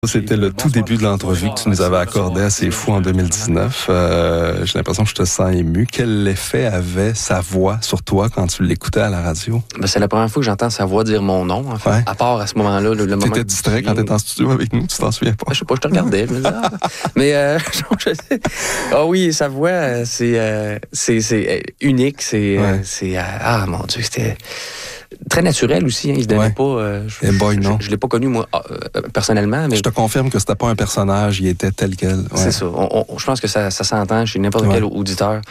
C'était le tout début de l'entrevue que tu nous avais accordé à C'est Fou en 2019. J'ai l'impression que je te sens ému. Quel effet avait sa voix sur toi quand tu l'écoutais à la radio? Ben, c'est la première fois que j'entends sa voix dire mon nom, en fait. Ouais. À part à ce moment-là. Le moment t'étais distrait quand t'étais en studio avec nous? Tu t'en souviens pas? Ben, je sais pas, je te regardais. Je me disais, mais ah oui, sa voix, c'est unique. Ah mon Dieu, c'était très naturel aussi. Hein. Il se donnait pas. Je l'ai pas connu, moi, personnellement. Mais je te confirme que c'était pas un personnage, il était tel quel. Ouais. C'est ça. Je pense que ça s'entend chez n'importe quel auditeur.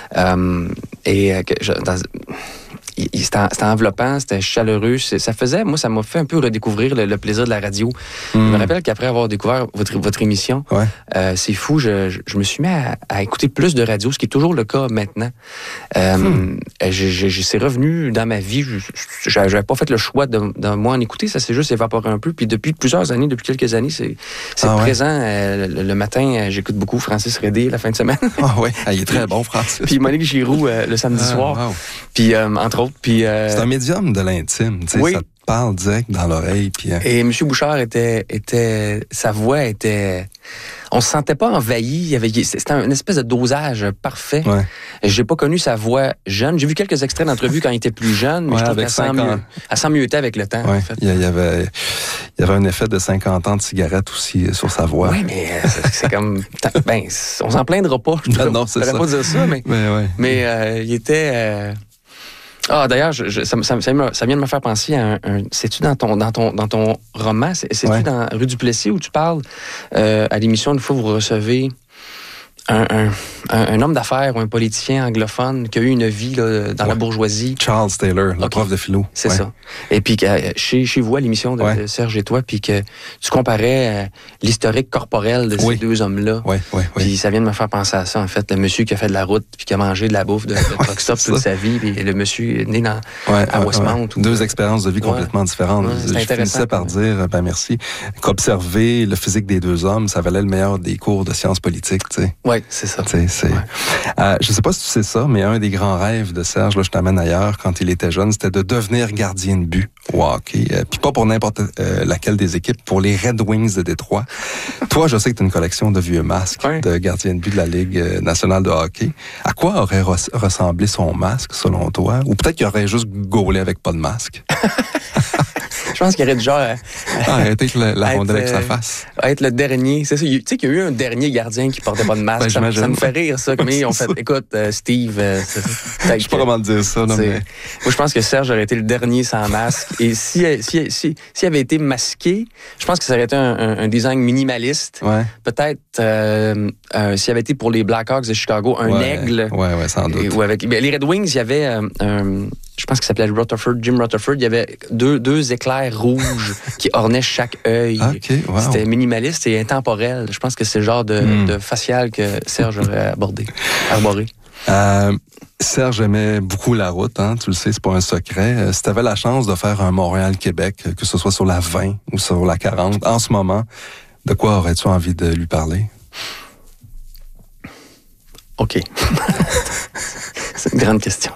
C'était enveloppant, c'était chaleureux. Ça m'a fait un peu redécouvrir le plaisir de la radio. Je me rappelle qu'après avoir découvert votre émission, C'est Fou, je me suis mis à écouter plus de radio, ce qui est toujours le cas maintenant. C'est revenu dans ma vie. J'avais pas fait le choix de moi en écouter, ça s'est juste évaporé un peu. Puis depuis quelques années, c'est présent. Le matin, j'écoute beaucoup Francis Redé la fin de semaine. Ah oui, il est très bon, Francis. Puis Monique Giroux le samedi soir. Wow. Puis entre autres. Puis, c'est un médium de l'intime, tu sais, oui. Ça te parle direct dans l'oreille. Puis, Et M. Bouchard sa voix était... On se sentait pas envahi. C'était une espèce de dosage parfait. Ouais. J'ai pas connu sa voix jeune. J'ai vu quelques extraits d'entrevues quand il était plus jeune, mais je trouve qu'elle s'emmieutait avec le temps. Ouais. En fait. Il y avait un effet de 50 ans de cigarette aussi sur sa voix. Oui, mais c'est comme... on s'en plaindra pas. Non, c'est ça. Je pourrais pas dire ça, mais il était... d'ailleurs, ça vient de me faire penser à c'est-tu dans ton roman? C'est-tu dans Rue du Plessis où tu parles à l'émission, une fois vous recevez un homme d'affaires ou un politicien anglophone qui a eu une vie là, dans la bourgeoisie. Charles Taylor, le prof de philo. C'est ça. Et puis chez vous, à l'émission de Serge et toi, puis que tu comparais l'historique corporel de ces deux hommes-là. Puis ça vient de me faire penser à ça, en fait. Le monsieur qui a fait de la route puis qui a mangé de la bouffe de truck stop toute sa vie, puis le monsieur né à Westmount. Deux expériences de vie complètement différentes. Je finissais par dire, merci, qu'observer le physique des deux hommes, ça valait le meilleur des cours de sciences politiques, tu sais. Oui, c'est ça. Je sais pas si tu sais ça, mais un des grands rêves de Serge, là, je t'amène ailleurs, quand il était jeune, c'était de devenir gardien de but au hockey. Puis pas pour n'importe laquelle des équipes, pour les Red Wings de Détroit. Toi, je sais que tu as une collection de vieux masques de gardien de but de la Ligue nationale de hockey. À quoi aurait ressemblé son masque, selon toi? Ou peut-être qu'il aurait juste gaulé avec pas de masque? Je pense qu'il aurait du genre... arrêter la rondelle avec sa face. Être le dernier. C'est ça. Tu sais qu'il y a eu un dernier gardien qui portait pas de masque. Ça me fait rire, ça. Mais on fait, écoute, Steve... je sais pas comment te dire ça. Non, mais... Moi, je pense que Serge aurait été le dernier sans masque. Et s'il avait été masqué, je pense que ça aurait été un design minimaliste. Ouais. Peut-être s'il avait été pour les Blackhawks de Chicago, un aigle. Oui, sans doute. Ou avec les Red Wings, il y avait... je pense qu'il s'appelait Jim Rutherford. Il y avait deux éclairs rouges qui ornaient chaque œil. Okay, wow. C'était minimaliste et intemporel. Je pense que c'est le genre de facial que Serge aurait arboré. Serge aimait beaucoup la route, hein, tu le sais, c'est pas un secret. Si tu avais la chance de faire un Montréal-Québec, que ce soit sur la 20 ou sur la 40, en ce moment, de quoi aurais-tu envie de lui parler? OK. C'est une grande question.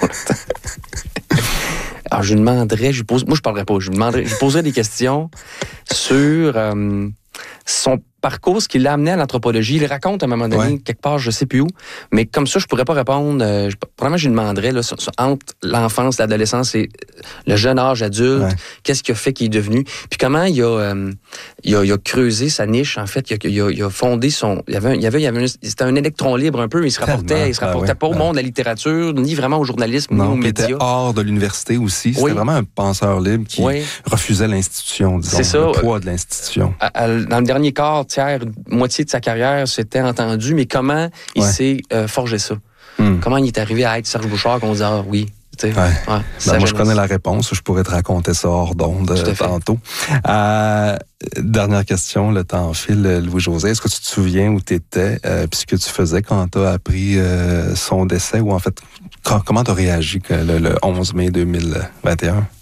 Alors, je lui demanderais, moi, je parlerais pas, je lui poserais des questions sur son parcours, ce qui l'a amené à l'anthropologie. Il raconte à un moment donné, quelque part, je sais plus où, mais comme ça, je pourrais pas répondre. Probablement, je lui demanderais, là, entre l'enfance, l'adolescence et le jeune âge adulte, qu'est-ce qu'il a fait qu'il est devenu, puis comment il a creusé sa niche, en fait. Il a fondé son... C'était un électron libre un peu, il se rapportait pas au monde de la littérature, ni vraiment au journalisme, ni aux médias. Il était hors de l'université aussi. C'était vraiment un penseur libre qui refusait l'institution, disons, le poids de l'institution. Dans le dernier quart, moitié de sa carrière s'était entendu, mais comment il s'est forgé ça? Comment il est arrivé à être Serge Bouchard qu'on dit oui? Moi, je connais la réponse. Je pourrais te raconter ça hors d'onde tantôt. Dernière question, le temps file. Louis-José, est-ce que tu te souviens où tu étais puis ce que tu faisais quand tu as appris son décès? Ou en fait, comment tu as réagi le 11 mai 2021?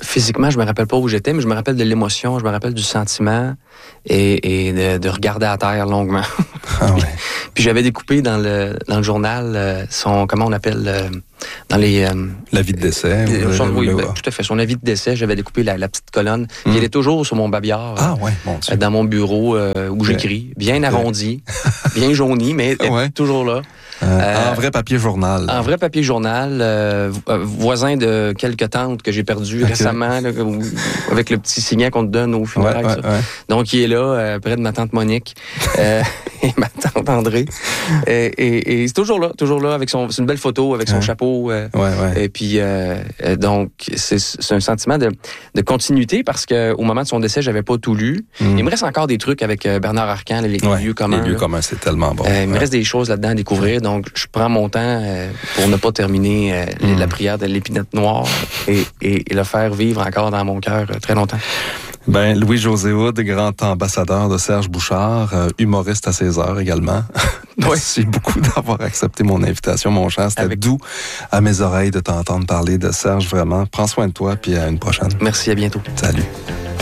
physiquement, je me rappelle pas où j'étais, mais je me rappelle de l'émotion, je me rappelle du sentiment et de regarder à terre longuement. Ah ouais. Puis j'avais découpé dans le journal son, comment on appelle, dans les... L'avis de décès. Oui, tout à fait. Son avis de décès, j'avais découpé la petite colonne. Puis elle est toujours sur mon babillard. Ah ouais, mon Dieu. Dans mon bureau où j'écris. Bien arrondi, bien jauni, mais toujours là. En vrai papier journal. En vrai papier journal, voisin de quelques tantes que j'ai perdues récemment, là, avec le petit signet qu'on te donne au funérailles. Ouais. Donc, il est là, près de ma tante Monique et ma tante André. Et c'est toujours là, avec c'est une belle photo, avec son chapeau. Et puis, donc, c'est un sentiment de continuité parce qu'au moment de son décès, j'avais pas tout lu. Il me reste encore des trucs avec Bernard Arcan, les lieux communs. Les lieux communs, c'est tellement bon. Il me reste des choses là-dedans à découvrir. Donc, je prends mon temps pour ne pas terminer la prière de l'épinette noire et le faire vivre encore dans mon cœur très longtemps. Ben, Louis-José Hood, grand ambassadeur de Serge Bouchard, humoriste à ses heures également. Merci beaucoup d'avoir accepté mon invitation, mon cher. C'était doux à mes oreilles de t'entendre parler de Serge, vraiment. Prends soin de toi, puis à une prochaine. Merci, à bientôt. Salut.